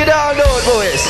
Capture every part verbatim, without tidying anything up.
get down, old boys.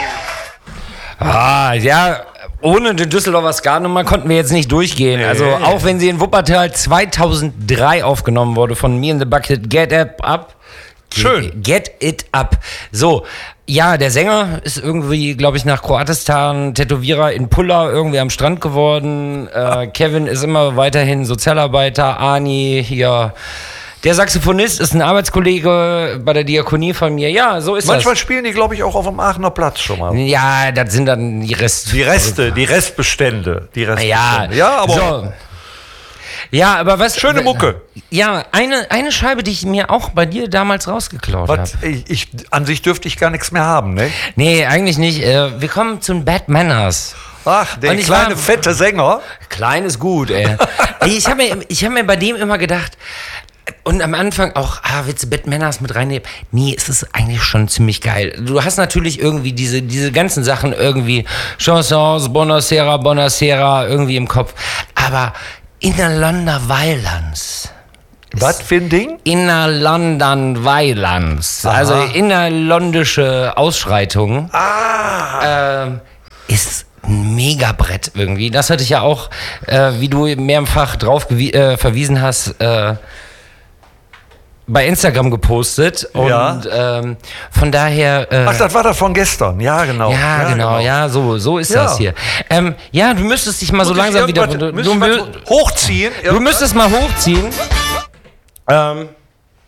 Ah, ja, ohne den Düsseldorfer Ska-Nummer konnten wir jetzt nicht durchgehen. Nee. Also auch wenn sie in Wuppertal zweitausenddrei aufgenommen wurde von Me in the Bucket, Get It Up. Schön. Get It Up. So, ja, der Sänger ist irgendwie, glaube ich, nach Kroatistan Tätowierer in Pulla irgendwie am Strand geworden. Äh, Kevin ist immer weiterhin Sozialarbeiter. Ani hier... Der Saxophonist ist ein Arbeitskollege bei der Diakonie von mir. Ja, so ist Manchmal das. Manchmal spielen spielen die, glaube ich, auch auf dem Aachener Platz schon mal. Ja, das sind dann die Reste. Die Reste, die Restbestände. Die Restbestände. Ja, ja, aber... So. Ja, aber was... Schöne Mucke. Ja, eine, eine Scheibe, die ich mir auch bei dir damals rausgeklaut habe. Ich, ich, an sich dürfte ich gar nichts mehr haben, ne? Nee, eigentlich nicht. Wir kommen zum Bad Manners. Ach, der kleine, war, fette Sänger. Klein ist gut, ey. ich habe mir, ich hab mir bei dem immer gedacht... Und am Anfang auch, ah, willst du Bad Manners mit reinnehmen? Nee, es ist eigentlich schon ziemlich geil. Du hast natürlich irgendwie diese, diese ganzen Sachen irgendwie, Chansons, Bonacera, Bonacera irgendwie im Kopf. Aber Inner London Violence. Was für ein Ding? Inner London Violence. Aha. Also innerlondische Ausschreitungen. Ah. Ähm, ist ein Megabrett irgendwie. Das hatte ich ja auch, äh, wie du mehrfach drauf gewi- äh, verwiesen hast, äh, bei Instagram gepostet und ja. ähm, von daher... Äh, Ach, das war das von gestern, ja genau. Ja, ja genau, genau, ja, so, so ist ja. das hier. Ähm, ja, du müsstest dich mal Muss so langsam wieder... Du, du, du hochziehen. Du müsstest mal hochziehen. Ähm,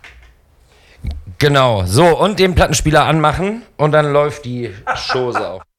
genau, so, und den Plattenspieler anmachen und dann läuft die Chose auch.